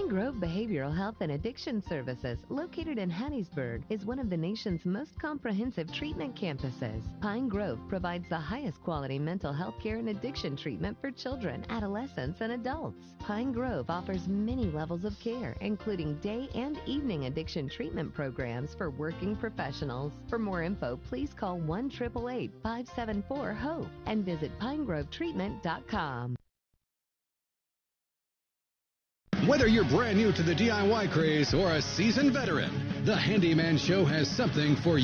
Grove Behavioral Health and Addiction Services, located in Hattiesburg, is one of the nation's most comprehensive treatment campuses. Pine Grove provides the highest quality mental health care and addiction treatment for children, adolescents, and adults. Pine Grove offers many levels of care, including day and evening addiction treatment programs for working professionals. For more info, please call 1-888-574-HOPE and visit pinegrovetreatment.com. Whether you're brand new to the DIY craze or a seasoned veteran, the Handyman Show has something for you.